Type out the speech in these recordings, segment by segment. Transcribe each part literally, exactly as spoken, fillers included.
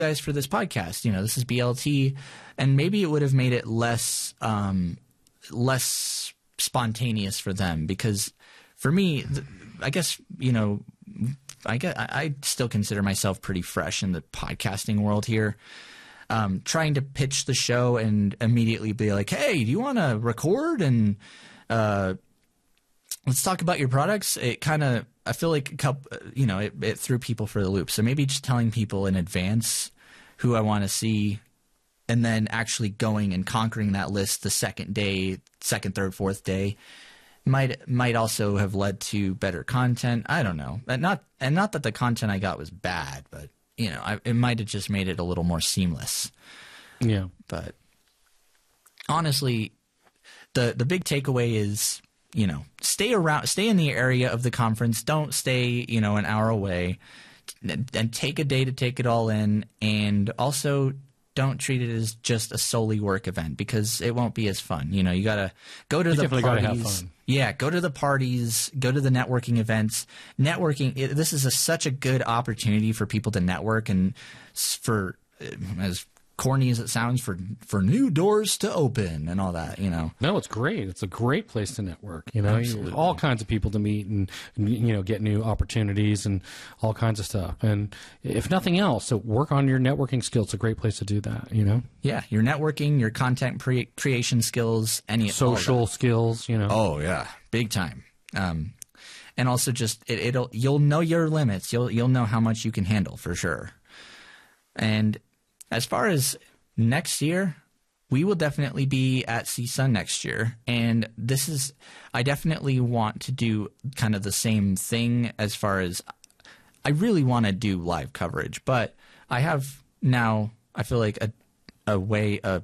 guys for this podcast. You know, this is B L T, and maybe it would have made it less um, less spontaneous for them, because for me, th- I guess, you know, I get I, I still consider myself pretty fresh in the podcasting world here. Um, trying to pitch the show and immediately be like, hey, do you want to record and uh, let's talk about your products? It kind of, I feel like, a couple, you know, it, it threw people for the loop. So maybe just telling people in advance who I want to see, and then actually going and conquering that list the second day, second, third, fourth day might might also have led to better content. I don't know. And not, and not that the content I got was bad, but you know, I, it might have just made it a little more seamless. Yeah. But honestly, the the big takeaway is, you know, stay around, stay in the area of the conference. Don't stay, you know, an hour away, and take a day to take it all in. And also, don't treat it as just a solely work event, because it won't be as fun. You know, you gotta go to You the definitely parties. gotta have fun. Yeah, go to the parties, go to the networking events. Networking, it, this is a, such a good opportunity for people to network, and s- for, uh, as corny as it sounds, for for new doors to open and all that, you know. No, it's great. It's a great place to network. You know, Absolutely. all kinds of people to meet and, you know, get new opportunities and all kinds of stuff. And if nothing else, so work on your networking skills. It's a great place to do that. You know, Yeah, your networking, your content pre- creation skills, any all of social that. skills. You know, Oh yeah, big time. Um, and also just it, it'll you'll know your limits. You'll you'll know how much you can handle for sure. And as far as next year, we will definitely be at C S U N next year, and this is I definitely want to do kind of the same thing. As far as I really want to do live coverage, but I have now I feel like a a way a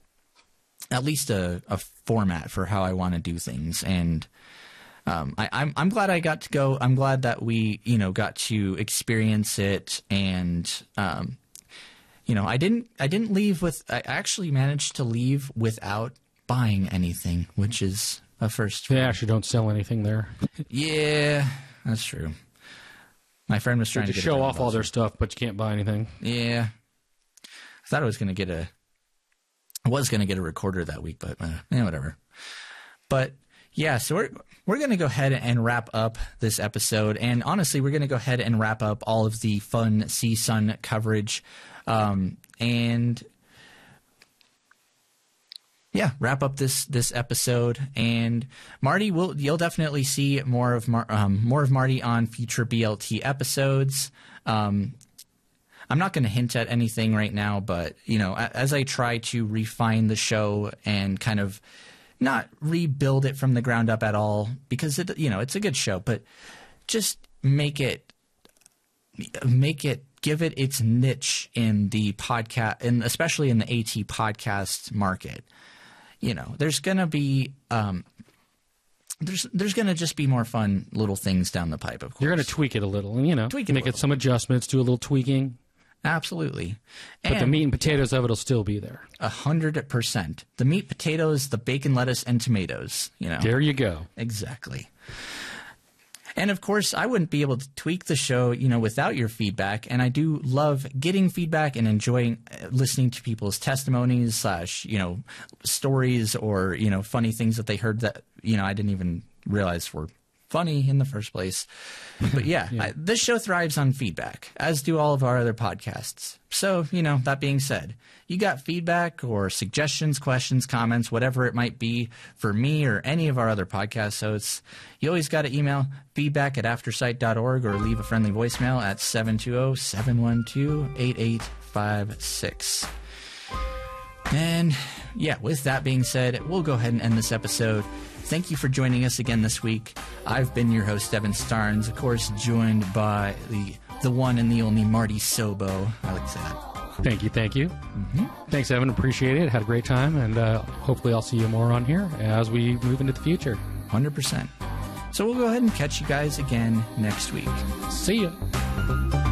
at least a, a format for how I want to do things. And um, I, I'm I'm glad I got to go. I'm glad that we you know got to experience it. And um, you know I didn't I didn't leave with I actually managed to leave without buying anything, which is a first. they actually don't sell anything there. Yeah, that's true. My friend was trying to to, get show a off all their stuff, but you can't buy anything. Yeah, I thought I was going to get a. I was going to get a recorder that week, but uh, yeah, whatever. But yeah, so we're we're going to go ahead and wrap up this episode, and honestly, we're going to go ahead and wrap up all of the fun C S U N coverage, um, and yeah, wrap up this this episode. And Marty, will you'll definitely see more of Mar- um, more of Marty on future B L T episodes. Um, I'm not going to hint at anything right now, but you know, as I try to refine the show and kind of not rebuild it from the ground up at all, because it, you know, it's a good show, but just make it, make it, give it its niche in the podcast, and especially in the AT podcast market. You know, there's going to be, um, there's there's going to just be more fun little things down the pipe. Of course, You're going to tweak it a little, and you know, Tweak it a make it little. some adjustments, do a little tweaking. Absolutely. But the And- meat and potatoes of it will still be there. A hundred percent. The meat, potatoes, the bacon, lettuce, and tomatoes. You know, There you go. exactly. And of course, I wouldn't be able to tweak the show, you know, without your feedback. And I do love getting feedback and enjoying uh, listening to people's testimonies slash, you know, stories, or you know, funny things that they heard that you know I didn't even realize were funny in the first place. But yeah, Yeah. I, this show thrives on feedback, as do all of our other podcasts. So, you know, that being said, you got feedback or suggestions, questions, comments, whatever it might be for me or any of our other podcast hosts, you always got to email feedback at aftersight dot org or leave a friendly voicemail at seven two zero, seven one two, eight eight five six. And yeah, with that being said, we'll go ahead and end this episode. Thank you for joining us again this week. I've been your host, Evan Starnes, of course, joined by the the one and the only Marty Sobo. I like to say that. Thank you, thank you. Mm-hmm. Thanks, Evan. Appreciate it. Had a great time, and uh, hopefully I'll see you more on here as we move into the future. one hundred percent. So we'll go ahead and catch you guys again next week. See ya.